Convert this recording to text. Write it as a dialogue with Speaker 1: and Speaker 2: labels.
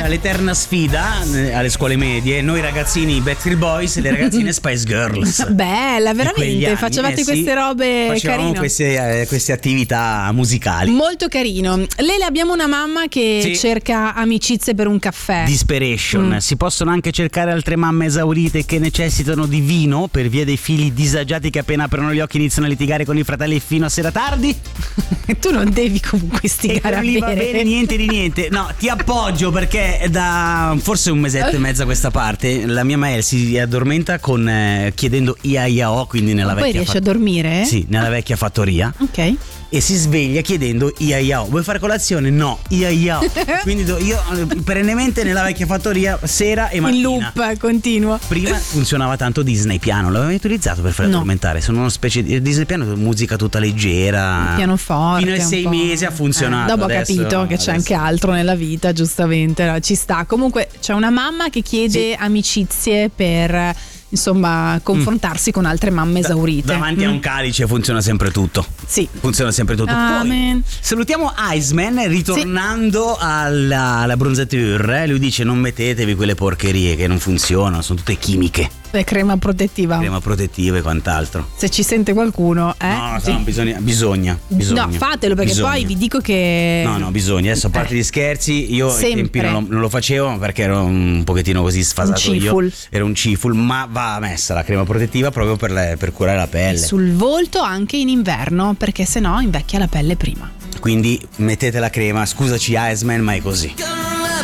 Speaker 1: l'eterna sfida alle scuole medie, noi ragazzini Backstreet Boys e le ragazzine Spice Girls.
Speaker 2: Bella, veramente, facevate queste robe
Speaker 1: facevamo
Speaker 2: carino.
Speaker 1: queste attività musicali.
Speaker 2: Molto carino. Lele, abbiamo una mamma che cerca amicizie per un caffè.
Speaker 1: Desperation. Si possono anche cercare altre mamme esaurite che necessitano di vino per via dei figli disagiati che appena aprono gli occhi iniziano a litigare con i fratelli fino a sera tardi.
Speaker 2: Tu non devi comunque istigare a bere.
Speaker 1: Va bene niente di niente. No, ti appoggio perché da forse un mesetto e mezzo a questa parte la mia Mael si addormenta con chiedendo ia-ia-o, quindi nella vecchia.
Speaker 2: Poi riesce a dormire?
Speaker 1: Sì, nella vecchia fattoria.
Speaker 2: Ok.
Speaker 1: E si sveglia chiedendo ia-ia-o. Vuoi fare colazione? No, ia-ia-o. Quindi io perennemente nella vecchia fattoria sera e mattina.
Speaker 2: In loop continuo.
Speaker 1: Prima funzionava tanto Disney Piano, l'avevi utilizzato per fare addormentare? Sono una specie di Disney Piano, musica tutta leggera.
Speaker 2: Pianoforte.
Speaker 1: Fino ai 6 mesi ha funzionato.
Speaker 2: Dopo ho capito che c'è anche altro nella vita, giustamente, no, ci sta. Comunque c'è una mamma che chiede amicizie per insomma confrontarsi con altre mamme esaurite.
Speaker 1: Davanti a un calice funziona sempre tutto.
Speaker 2: Sì.
Speaker 1: Funziona sempre tutto. Poi salutiamo Iceman ritornando alla bronzature. Lui dice: non mettetevi quelle porcherie che non funzionano, sono tutte chimiche.
Speaker 2: Crema protettiva.
Speaker 1: Crema protettiva e quant'altro.
Speaker 2: Se ci sente qualcuno,
Speaker 1: No, bisogna.
Speaker 2: No, fatelo perché poi vi dico che.
Speaker 1: No, bisogna. Adesso a parte gli scherzi, io ai tempi non lo facevo perché ero un pochettino così sfasato. Ero un ciful, ma va messa la crema protettiva proprio per curare la pelle.
Speaker 2: E sul volto anche in inverno, perché sennò invecchia la pelle prima.
Speaker 1: Quindi mettete la crema, scusaci Iceman, ma è così.